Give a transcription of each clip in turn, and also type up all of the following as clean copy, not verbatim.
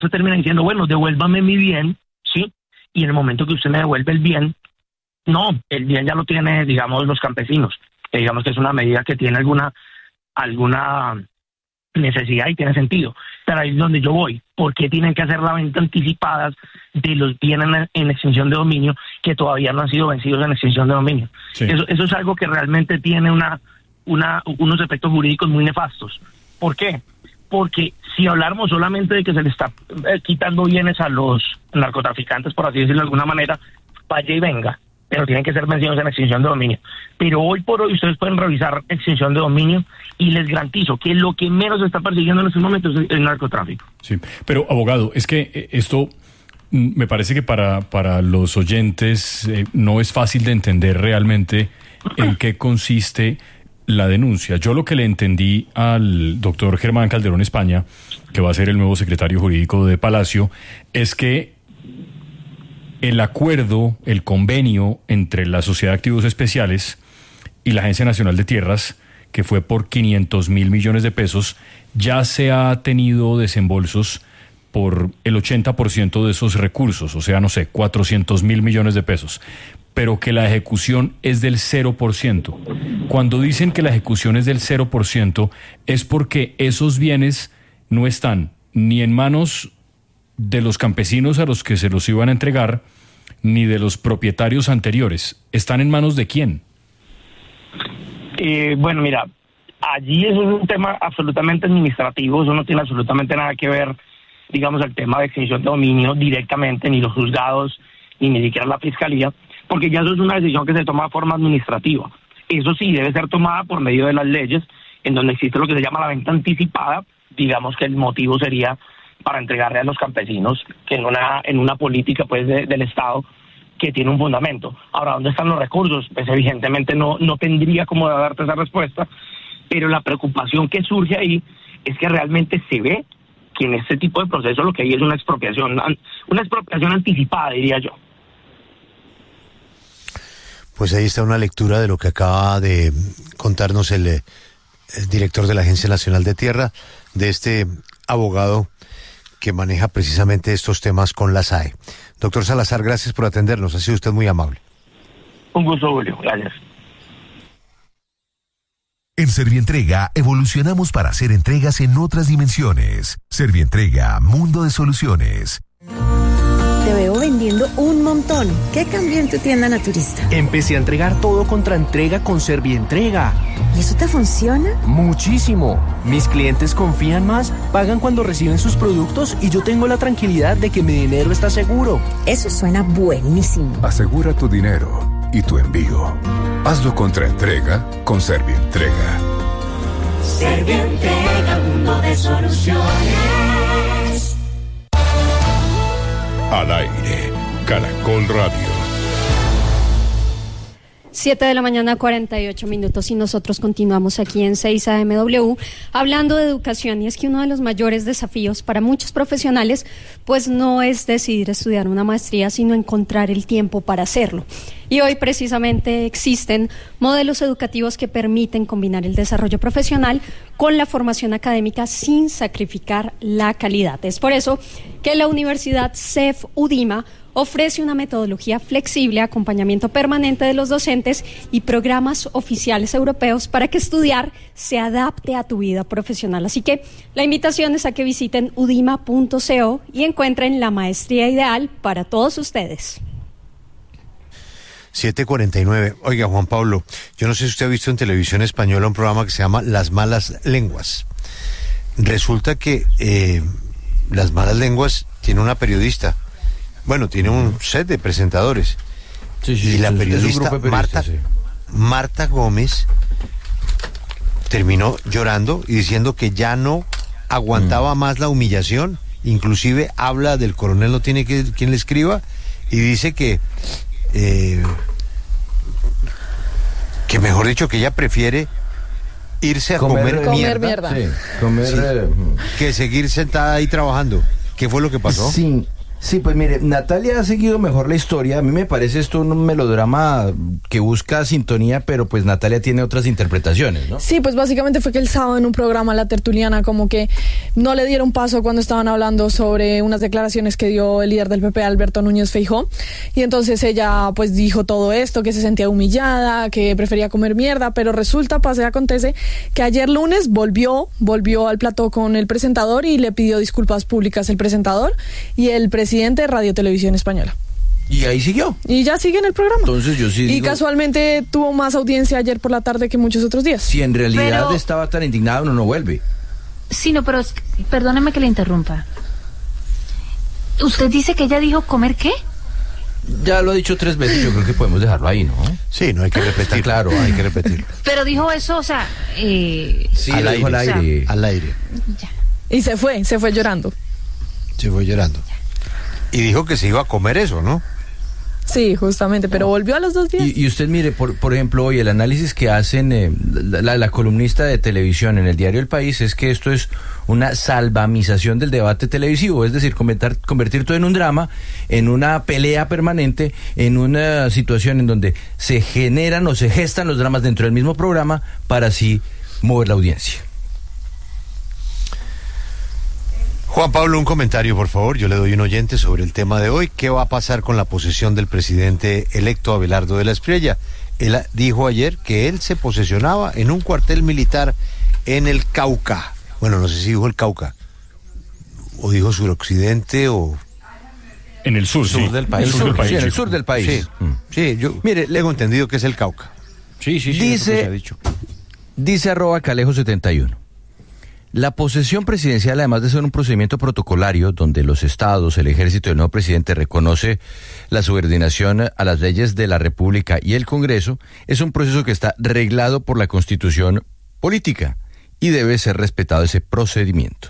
termina diciendo, bueno, devuélvame mi bien, ¿sí? Y en el momento que usted me devuelve el bien, no, el bien ya lo tiene, digamos, los campesinos. Digamos que es una medida que tiene alguna necesidad y tiene sentido. Pero ahí es donde yo voy. ¿Por qué tienen que hacer la venta anticipada de los bienes en extinción de dominio que todavía no han sido vencidos en extinción de dominio? Sí. Eso es algo que realmente tiene unos efectos jurídicos muy nefastos. ¿Por qué? Porque si habláramos solamente de que se le está quitando bienes a los narcotraficantes, por así decirlo de alguna manera, vaya y venga, pero tienen que ser vencidos en extinción de dominio. Pero hoy por hoy ustedes pueden revisar extinción de dominio y les garantizo que lo que menos se está persiguiendo en estos momentos es el narcotráfico. Sí, pero abogado, es que esto me parece que para los oyentes no es fácil de entender realmente en qué consiste la denuncia. Yo lo que le entendí al doctor Germán Calderón España, que va a ser el nuevo secretario jurídico de Palacio, es que el acuerdo, el convenio entre la Sociedad de Activos Especiales y la Agencia Nacional de Tierras, que fue por 500.000 millones de pesos, ya se ha tenido desembolsos por el 80% de esos recursos, o sea, no sé, 400.000 millones de pesos, pero que la ejecución es del 0%. Cuando dicen que la ejecución es del 0%, es porque esos bienes no están ni en manos de los campesinos a los que se los iban a entregar, ni de los propietarios anteriores. ¿Están en manos de quién? Bueno, mira, allí eso es un tema absolutamente administrativo, eso no tiene absolutamente nada que ver, digamos, el tema de extinción de dominio directamente, ni los juzgados, ni siquiera la fiscalía, porque ya eso es una decisión que se toma de forma administrativa. Eso sí, debe ser tomada por medio de las leyes, en donde existe lo que se llama la venta anticipada. Digamos que el motivo sería para entregarle a los campesinos, que en una política pues del Estado que tiene un fundamento. Ahora, ¿dónde están los recursos? Pues evidentemente no tendría como darte esa respuesta, pero la preocupación que surge ahí es que realmente se ve que en este tipo de proceso lo que hay es una expropiación anticipada, diría yo. Pues ahí está una lectura de lo que acaba de contarnos el director de la Agencia Nacional de Tierra, de este abogado que maneja precisamente estos temas con la SAE. Doctor Salazar, gracias por atendernos, ha sido usted muy amable. Un gusto, Julio, gracias. En Servientrega evolucionamos para hacer entregas en otras dimensiones. Servientrega, mundo de soluciones. Te veo vendiendo un montón. ¿Qué cambió en tu tienda naturista? Empecé a entregar todo contra entrega con Servientrega. ¿Y eso te funciona? Muchísimo. Mis clientes confían más, pagan cuando reciben sus productos y yo tengo la tranquilidad de que mi dinero está seguro. Eso suena buenísimo. Asegura tu dinero y tu envío. Hazlo contra entrega con Servientrega. Servientrega, mundo de soluciones. Al aire, Caracol Radio. 7:48 a.m. y nosotros continuamos aquí en 6 AMW hablando de educación, y es que uno de los mayores desafíos para muchos profesionales pues no es decidir estudiar una maestría, sino encontrar el tiempo para hacerlo. Y hoy precisamente existen modelos educativos que permiten combinar el desarrollo profesional con la formación académica sin sacrificar la calidad. Es por eso que la Universidad CEF UDIMA ofrece una metodología flexible, acompañamiento permanente de los docentes y programas oficiales europeos para que estudiar se adapte a tu vida profesional. Así que la invitación es a que visiten udima.co y encuentren la maestría ideal para todos ustedes. 7:49. Oiga, Juan Pablo, yo no sé si usted ha visto en televisión española un programa que se llama Las Malas Lenguas. Resulta que Las Malas Lenguas tiene una periodista. Bueno, tiene un set de presentadores. Sí, y la periodista Marta Gómez terminó llorando y diciendo que ya no aguantaba más la humillación. Inclusive habla del coronel, no tiene quien le escriba, y dice que mejor dicho, que ella prefiere irse a comer mierda. Sí, comer, que seguir sentada ahí trabajando. ¿Qué fue lo que pasó? Sí. Sí, pues mire, Natalia ha seguido mejor la historia. A mí me parece esto un melodrama que busca sintonía, pero pues Natalia tiene otras interpretaciones, ¿no? Sí, pues básicamente fue que el sábado en un programa La Tertuliana como que no le dieron paso cuando estaban hablando sobre unas declaraciones que dio el líder del PP, Alberto Núñez Feijóo, y entonces ella pues dijo todo esto, que se sentía humillada, que prefería comer mierda, pero resulta, pasa y acontece que ayer lunes volvió al plató con el presentador y le pidió disculpas públicas el presentador y el presidente de Radio Televisión Española. Y ahí siguió. Y ya sigue en el programa. Entonces yo sí digo, casualmente tuvo más audiencia ayer por la tarde que muchos otros días. Si en realidad estaba tan indignado, no vuelve. Sí, no, pero perdóneme que le interrumpa. ¿Usted dice que ella dijo comer qué? Ya lo ha dicho 3 veces, yo creo que podemos dejarlo ahí, ¿no? Sí, no hay que repetir. Claro, hay que repetirlo. Pero dijo eso, o sea... Sí, al aire. Al aire. Al aire. Ya. Y se fue llorando. Se fue llorando. Y dijo que se iba a comer eso, ¿no? Sí, justamente, pero volvió a los 2 días. Y usted mire, por ejemplo, hoy el análisis que hacen la columnista de televisión en el diario El País es que esto es una salvamización del debate televisivo, es decir, convertir todo en un drama, en una pelea permanente, en una situación en donde se generan o se gestan los dramas dentro del mismo programa para así mover la audiencia. Juan Pablo, un comentario, por favor. Yo le doy un oyente sobre el tema de hoy. ¿Qué va a pasar con la posesión del presidente electo Abelardo de la Espriella? Él dijo ayer que él se posesionaba en un cuartel militar en el Cauca. Bueno, no sé si dijo el Cauca, o dijo suroccidente, o... En el sur, sí. Del país. En el sur del país. Sí, sí, yo le he entendido que es el Cauca. Sí, dice, eso se ha dicho. Dice @Calejo71. La posesión presidencial, además de ser un procedimiento protocolario donde los estados, el ejército y el nuevo presidente reconoce la subordinación a las leyes de la República y el Congreso, es un proceso que está reglado por la Constitución política y debe ser respetado ese procedimiento.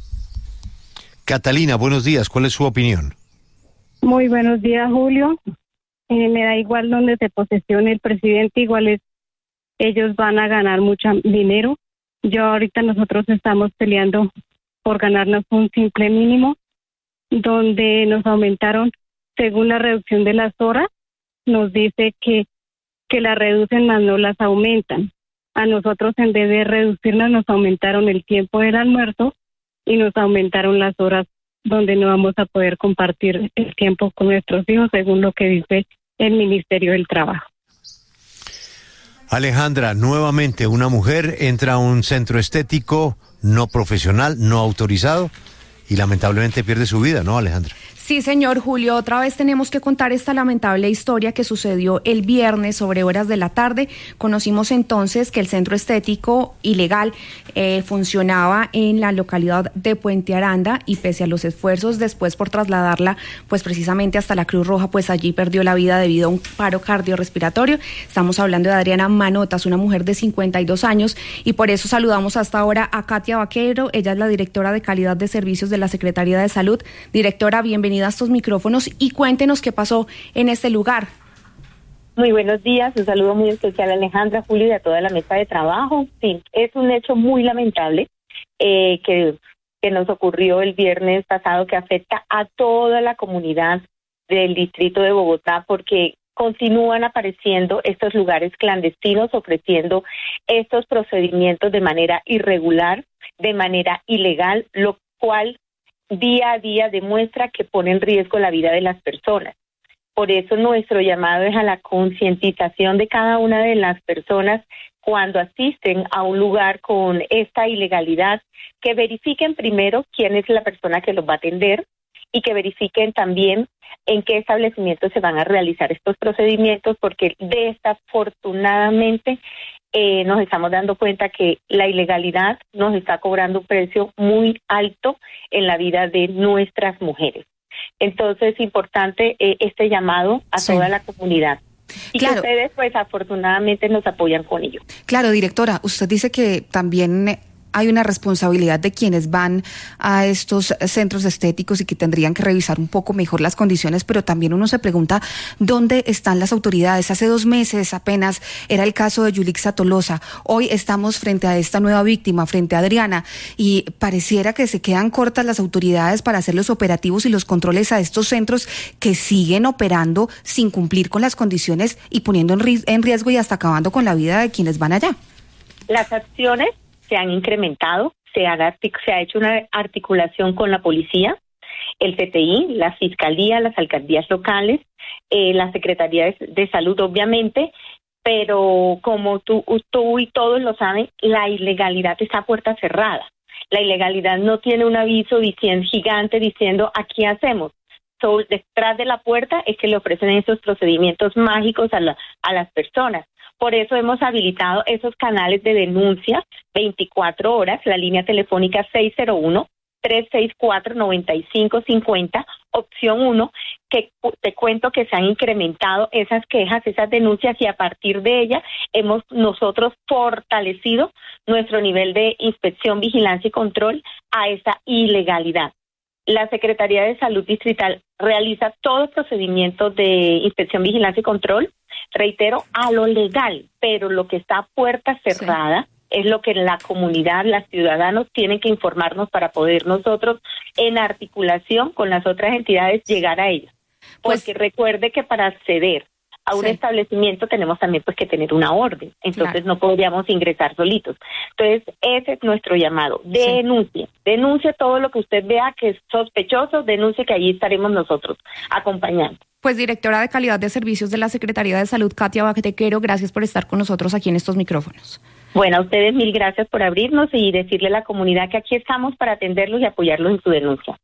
Catalina, buenos días. ¿Cuál es su opinión? Muy buenos días, Julio. Me da igual donde se posesione el presidente, igual ellos van a ganar mucho dinero. Nosotros estamos peleando por ganarnos un simple mínimo, donde nos aumentaron, según la reducción de las horas, nos dice que las reducen más no las aumentan. A nosotros, en vez de reducirnos, nos aumentaron el tiempo del almuerzo y nos aumentaron las horas donde no vamos a poder compartir el tiempo con nuestros hijos, según lo que dice el Ministerio del Trabajo. Alejandra, nuevamente una mujer entra a un centro estético no profesional, no autorizado y lamentablemente pierde su vida, ¿no, Alejandra? Sí, señor Julio, otra vez tenemos que contar esta lamentable historia que sucedió el viernes sobre horas de la tarde. Conocimos entonces que el centro estético ilegal funcionaba en la localidad de Puente Aranda y pese a los esfuerzos después por trasladarla pues precisamente hasta la Cruz Roja, pues allí perdió la vida debido a un paro cardiorrespiratorio. Estamos hablando de Adriana Manotas, una mujer de 52 años y por eso saludamos hasta ahora a Katia Vaquero. Ella es la directora de calidad de servicios de la Secretaría de Salud. Directora, bienvenida a estos micrófonos y cuéntenos qué pasó en este lugar. Muy buenos días, un saludo muy especial a Alejandra, Julio y a toda la mesa de trabajo. Sí, es un hecho muy lamentable que nos ocurrió el viernes pasado, que afecta a toda la comunidad del distrito de Bogotá, porque continúan apareciendo estos lugares clandestinos ofreciendo estos procedimientos de manera irregular, de manera ilegal, lo cual día a día demuestra que pone en riesgo la vida de las personas. Por eso nuestro llamado es a la concientización de cada una de las personas cuando asisten a un lugar con esta ilegalidad, que verifiquen primero quién es la persona que los va a atender y que verifiquen también en qué establecimientos se van a realizar estos procedimientos, porque desafortunadamente nos estamos dando cuenta que la ilegalidad nos está cobrando un precio muy alto en la vida de nuestras mujeres. Entonces es importante este llamado a toda la comunidad. Y claro, que ustedes pues afortunadamente nos apoyan con ello. Claro, directora, usted dice que también hay una responsabilidad de quienes van a estos centros estéticos y que tendrían que revisar un poco mejor las condiciones, pero también uno se pregunta dónde están las autoridades. Hace 2 meses apenas era el caso de Yulixa Tolosa. Hoy estamos frente a esta nueva víctima, frente a Adriana, y pareciera que se quedan cortas las autoridades para hacer los operativos y los controles a estos centros que siguen operando sin cumplir con las condiciones y poniendo en riesgo y hasta acabando con la vida de quienes van allá. Las acciones se han incrementado, se ha hecho una articulación con la policía, el CTI, la fiscalía, las alcaldías locales, la Secretaría de Salud, obviamente, pero como tú y todos lo saben, la ilegalidad está a puerta cerrada. La ilegalidad no tiene un aviso gigante diciendo aquí hacemos. Detrás de la puerta es que le ofrecen esos procedimientos mágicos a las personas. Por eso hemos habilitado esos canales de denuncia 24 horas, la línea telefónica 601-364-9550, opción 1, que te cuento que se han incrementado esas quejas, esas denuncias, y a partir de ellas hemos nosotros fortalecido nuestro nivel de inspección, vigilancia y control a esa ilegalidad. La Secretaría de Salud Distrital realiza todo el procedimiento de inspección, vigilancia y control, reitero, a lo legal, pero lo que está a puerta cerrada es lo que la comunidad, los ciudadanos tienen que informarnos para poder nosotros, en articulación con las otras entidades, llegar a ellos. Porque recuerde que para acceder a un establecimiento tenemos también pues que tener una orden, entonces no podríamos ingresar solitos. Entonces ese es nuestro llamado, denuncie todo lo que usted vea que es sospechoso, denuncie, que allí estaremos nosotros acompañando. Pues directora de Calidad de Servicios de la Secretaría de Salud, Katia Baquetequero, gracias por estar con nosotros aquí en estos micrófonos. Bueno, a ustedes 1000 gracias por abrirnos y decirle a la comunidad que aquí estamos para atenderlos y apoyarlos en su denuncia.